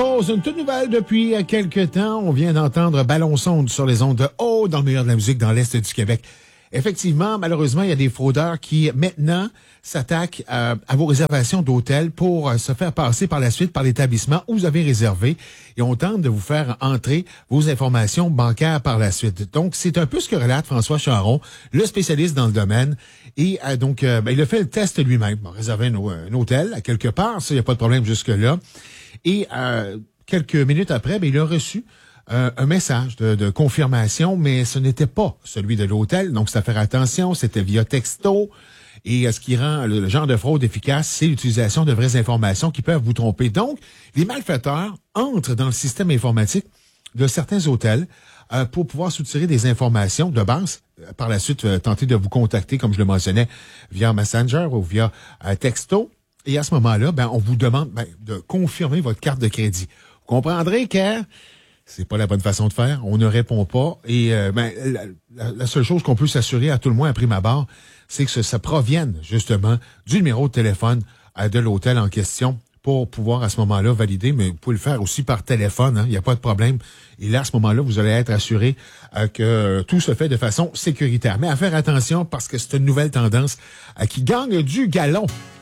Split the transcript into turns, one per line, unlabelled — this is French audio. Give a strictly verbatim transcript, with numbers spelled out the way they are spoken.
Une toute nouvelle depuis quelques temps. On vient d'entendre Ballon Sonde sur les ondes de haut dans le meilleur de la musique dans l'Est du Québec. Effectivement, malheureusement, il y a des fraudeurs qui, maintenant, s'attaquent à, à vos réservations d'hôtels pour euh, se faire passer par la suite par l'établissement où vous avez réservé et on tente de vous faire entrer vos informations bancaires par la suite. Donc, c'est un peu ce que relate François Charon, le spécialiste dans le domaine. Et euh, donc, euh, ben, il a fait le test lui-même. Il a réservé un, un hôtel à quelque part, ça, il n'y a pas de problème jusque-là. Et euh, quelques minutes après, ben, il a reçu Euh, un message de, de confirmation, mais ce n'était pas celui de l'hôtel. Donc, c'est à faire attention. C'était via texto. Et euh, ce qui rend le, le genre de fraude efficace, c'est l'utilisation de vraies informations qui peuvent vous tromper. Donc, les malfaiteurs entrent dans le système informatique de certains hôtels euh, pour pouvoir soutirer des informations de base. Euh, par la suite, euh, tenter de vous contacter, comme je le mentionnais, via Messenger ou via euh, texto. Et à ce moment-là, ben, on vous demande ben, de confirmer votre carte de crédit. Vous comprendrez que c'est pas la bonne façon de faire. On ne répond pas. Et euh, ben, la, la seule chose qu'on peut s'assurer à tout le moins à prime abord, c'est que ça, ça provienne justement du numéro de téléphone euh, de l'hôtel en question pour pouvoir à ce moment-là valider. Mais vous pouvez le faire aussi par téléphone. Hein, il n'y a pas de problème. Et là, à ce moment-là, vous allez être assuré euh, que tout se fait de façon sécuritaire. Mais à faire attention parce que c'est une nouvelle tendance euh, qui gagne du galon.